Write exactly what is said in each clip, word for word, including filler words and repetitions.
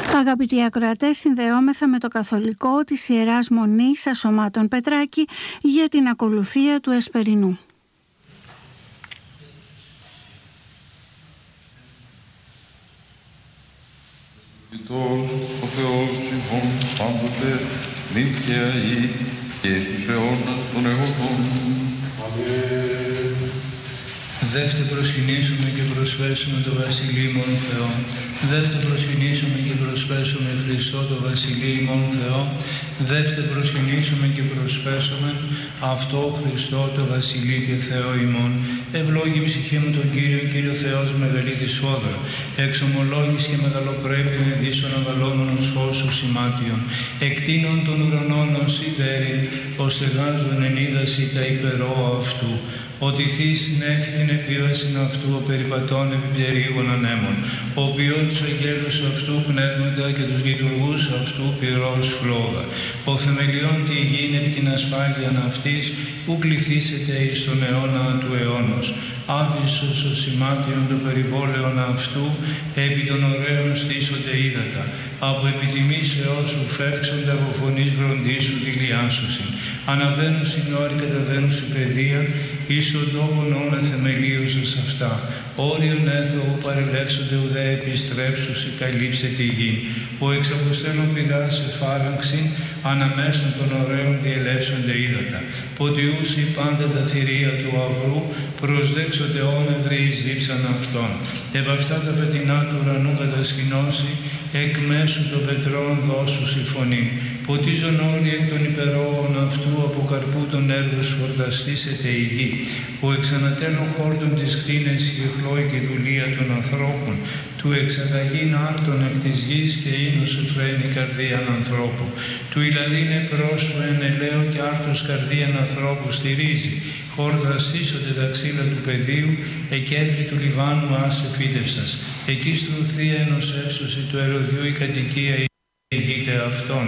Αγαπητοί ακροατές, συνδεόμεθα με το Καθολικό της Ιεράς Μονής Ασωμάτων Πετράκη για την ακολουθία του Εσπερινού. Ο Θεός ημών πάντοτε νύχια ή και στους αιώνας των αιώνων. Αμήν. Δεύτε προσκυνήσουμε και προσφέσουμε το Βασιλείο ημών Θεό. Δεύτε προσκυνήσουμε και προσφέσουμε Χριστό το Βασιλείο ημών Θεό. Δεύτε προσκυνήσουμε και προσφέσουμε αυτό Χριστό το Βασιλείο και Θεό ημών. Ευλόγη ψυχή μου τον Κύριο, Κύριο Θεός μεγαλή της φόδρα. Εξομολόγηση και μεγαλοπρέπει με δίσον αβαλόμενος φώσου σημάτιον. Εκτείνων των ουρανών ως υπέρη, ως στεγάζουν εν είδαση τα υπερόα αυτού. Ότι θείς συνέφη την επίβαση αυτού ο περιπατών επιπληρήγων ανέμων, ο οποίος τους αγγέλους αυτού πνεύματα και τους λειτουργούς αυτού πυρός φλόγα. Ο θεμελιών τη γη επί την ασφάλεια αυτής, που πληθήσεται εις τον αιώνα του αιώνος. Άβυσσος ο σημάτιον των περιβόλαιων αυτού, επί των ωραίων στήσονται ύδατα. Από επιτιμήσεώς σου φεύξονται από φωνής βροντίσου δηλιάσουσιν. Αναβαίνουν στην όρη, καταβαίνουν στην παιδεία, εις τον τόπον όλα θεμελίωσας αυτά. Όριον έθω παρελεύσονται ουδέ επιστρέψουσι καλύψε τη γη. Ο εξαποστέλων πηγά σε φάραγξην, αναμέσων των ωραίων διελεύσονται ύδατα. Ποτιούσι πάντα τα θηρία του αυρού, προσδέξονται όνευροι εις δίψαν αυτών. Επ' αυτά τα πετεινά του ουρανού κατασκηνώσει, εκ μέσου των πετρών δώσου η φωνή. Ποτίζον όλοι εκ των υπερόων αυτού, από καρπού των έργων φορταστήσεται η γη. Ο εξανατέλων χόρτων της κτίνες η ευλόγη δουλεία των ανθρώπων, του εξαγαγήν άρτων εκ της γης και ίνος εφραίνει καρδίαν ανθρώπου. Του ηλαλήνε πρόσου εν ελαίο και άρτος καρδίαν ανθρώπου στηρίζει. Χόρτα στήσονται τα ξύλα του πεδίου, εκέντρη του Λιβάνου άσε φύτευσας. Εκεί στρουθία ενός εύσωση του ερωδιού η κατοικία ηγείται αυτών.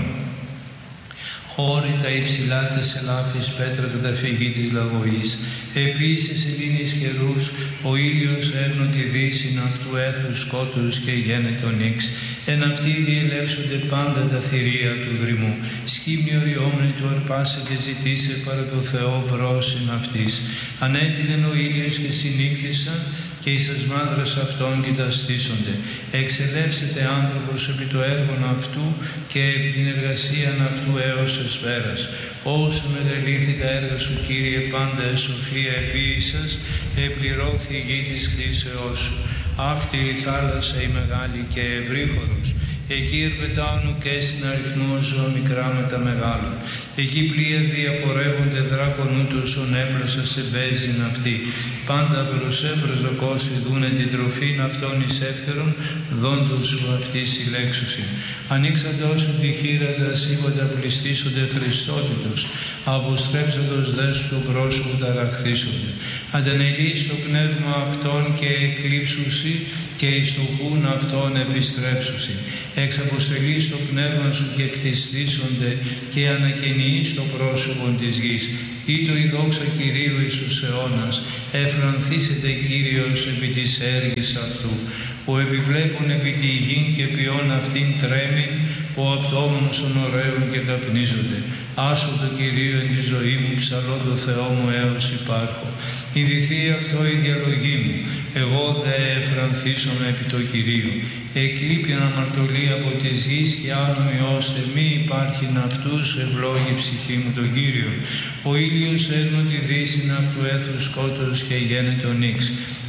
Όρη τα υψηλά τες ελάφης πέτρα του ταφηγή της λαγωής. Επίσης ελίνης καιρούς, ο ήλιος έρνω τη δύσιν αυτού έθρου σκότους και γένετο νύξ. Εν αυτοί διελεύσονται πάντα τα θηρία του δρυμού. Σκύμνη οριόμνη του αρπάσε και ζητήσε παρά το Θεό βρόσιν αυτής. Ανέτειλεν ο ήλιος και συνήχθησαν, και εις τας μάνδρας αυτών κοιταστήσονται. Εξελεύσεται άνθρωπος επί το έργον αυτού και επί την εργασίαν αυτού έως εσφαίρας. Όσο μεγαλήθη τα έργα σου, Κύριε, πάντα εσοφία επίησας, επληρώθη η γη της κτήσεώς σου. Αυτή η θάλασσα η μεγάλη και ευρύχωρος. Εκεί ερπετάουν και στην αριθμό ζώα μικρά με τα μεγάλων. Εκεί πλοία διαπορεύονται δράκον ούτως ον έπλωσα σε μπέζιν αυτή. Πάντα προς έπρος ο κόσι δούνε την τροφήν αυτών εις εύκαιρον, δόντος σου αυτή συλλέξουσιν. Ανοίξαντος σου τη χείρα τα σίγοντα πληστήσονται Χριστότητος, αποστρέψαντος δε σου το πρόσωπο ταραχθήσονται. Αντανελείς το πνεύμα αυτών και εκλείψουσι και εις το χούν αυτών επιστρέψουσι. Εξαποστελείς το πνεύμα σου και κτιστήσονται και ανακαινιείς το πρόσωπο της γης. Ήτο η δόξα Κυρίου εις τους αιώνας, εφρανθήσεται Κύριος επί της έργης αυτού. Ο επιβλέπων επί τη γην και ποιόν αυτήν τρέμει, ο απτόμενος των ωραίων και καπνίζονται. Άσο το Κυρίο εν τη ζωή μου, ψαλώ το Θεό μου έως υπάρχω. Ιδηθεί αυτό η διαλογή μου, εγώ δε εφρανθήσομαι επί το Κυρίου. Εκλείπει αναμαρτωλή από της γης και άνομοι ώστε μη υπάρχει αυτούς, ευλόγη ψυχή μου τον Κύριο. Ο ήλιος έρνω τη δύσιν αυτού έθρου σκότος και γένετο νύξ.